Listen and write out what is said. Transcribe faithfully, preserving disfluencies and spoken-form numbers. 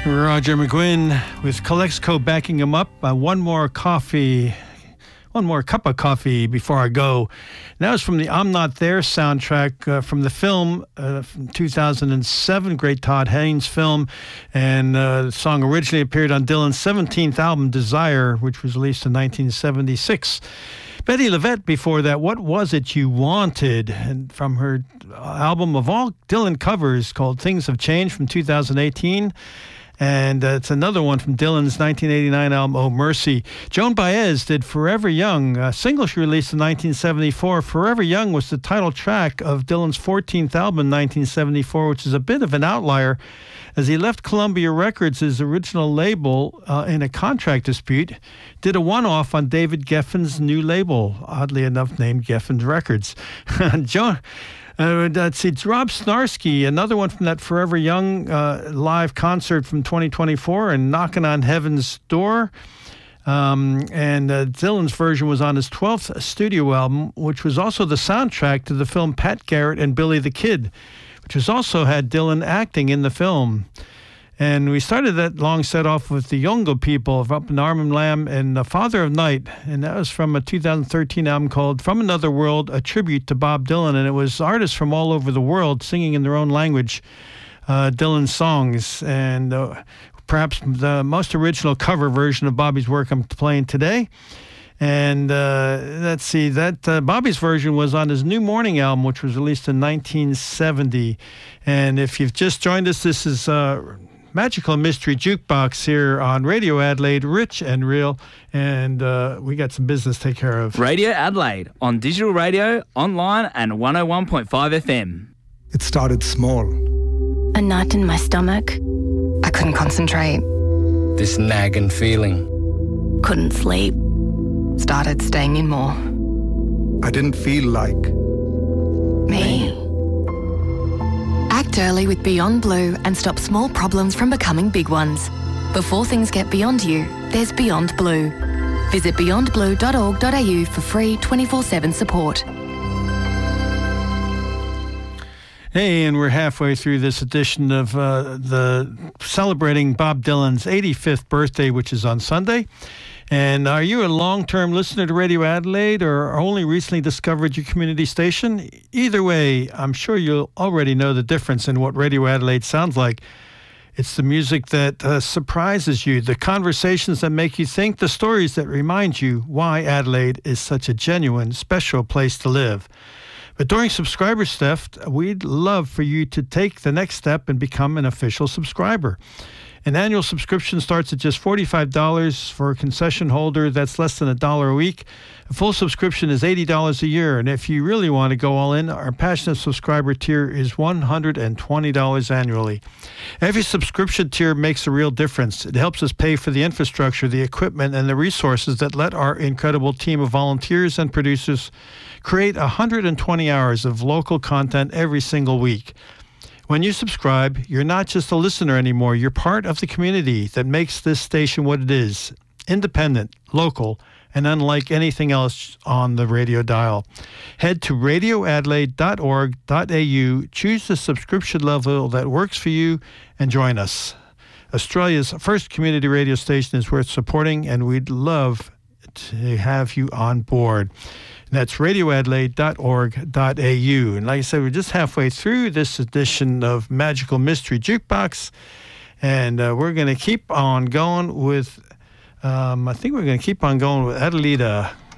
Roger McGuinn with Calexico backing him up. Uh, one more coffee, one more cup of coffee before I go. And that was from the I'm Not There soundtrack uh, from the film uh, from two thousand seven, great Todd Haynes film. And uh, the song originally appeared on Dylan's seventeenth album, Desire, which was released in nineteen seventy-six. Betty LaVette before that, What Was It You Wanted? And from her album of all Dylan covers called Things Have Changed from two thousand eighteen. And uh, it's another one from Dylan's nineteen eighty-nine album, Oh Mercy. Joan Baez did Forever Young, a single she released in nineteen seventy-four. Forever Young was the title track of Dylan's fourteenth album in nineteen seventy-four, which is a bit of an outlier, as he left Columbia Records, his original label, uh, in a contract dispute, did a one-off on David Geffen's new label, oddly enough named Geffen's Records. Joan... Uh, let's see, it's Rob Snarsky, another one from that Forever Young uh, live concert from twenty twenty-four, and Knocking on Heaven's Door. Um, and uh, Dylan's version was on his twelfth studio album, which was also the soundtrack to the film Pat Garrett and Billy the Kid, which has also had Dylan acting in the film. And we started that long set off with the Yongo People of Up in Arm and Lamb and The Father of Night. And that was from a two thousand thirteen album called From Another World, a tribute to Bob Dylan. And it was artists from all over the world singing in their own language uh, Dylan's songs. And uh, perhaps the most original cover version of Bobby's work I'm playing today. And uh, let's see, that uh, Bobby's version was on his New Morning album, which was released in nineteen seventy. And if you've just joined us, this is... Uh, Magical Mystery Jukebox here on Radio Adelaide, rich and real, and uh, we got some business to take care of. Radio Adelaide, on digital radio, online, and one oh one point five F M. It started small. A knot in my stomach. I couldn't concentrate. This nagging feeling. Couldn't sleep. Started staying in more. I didn't feel like... Me. Act early with Beyond Blue and stop small problems from becoming big ones. Before things get beyond you, there's Beyond Blue. Visit beyond blue dot org dot a u for free twenty-four seven support. Hey, and we're halfway through this edition of uh, the celebrating Bob Dylan's eighty-fifth birthday, which is on Sunday. And are you a long-term listener to Radio Adelaide or only recently discovered your community station? Either way, I'm sure you'll already know the difference in what Radio Adelaide sounds like. It's the music that uh, surprises you, the conversations that make you think, the stories that remind you why Adelaide is such a genuine, special place to live. But during subscriber theft, we'd love for you to take the next step and become an official subscriber. An annual subscription starts at just forty-five dollars for a concession holder. That's less than a dollar a week. A full subscription is eighty dollars a year. And if you really want to go all in, our passionate subscriber tier is one hundred twenty dollars annually. Every subscription tier makes a real difference. It helps us pay for the infrastructure, the equipment, and the resources that let our incredible team of volunteers and producers create one hundred twenty hours of local content every single week. When you subscribe, you're not just a listener anymore. You're part of the community that makes this station what it is. Independent, local, and unlike anything else on the radio dial. Head to radio adelaide dot org dot a u, choose the subscription level that works for you, and join us. Australia's first community radio station is worth supporting, and we'd love to have you on board. That's radio adelaide dot org dot a u. And like I said, we're just halfway through this edition of Magical Mystery Jukebox. And uh, we're going to keep on going with, um, I think we're going to keep on going with Adelita